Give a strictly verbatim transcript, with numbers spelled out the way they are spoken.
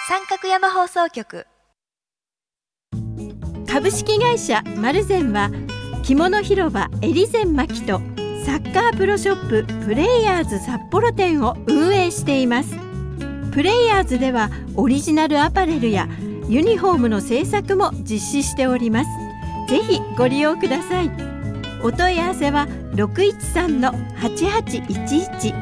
三角山放送局。 株式会社マルゼンは着物広場エリゼンマキとサッカープロショッププレイヤーズ札幌店を運営しています。プレイヤーズではオリジナルアパレルやユニフォームの製作も実施しております。ぜひご利用ください。お問い合わせは ろくいちさんのはちはちいちいち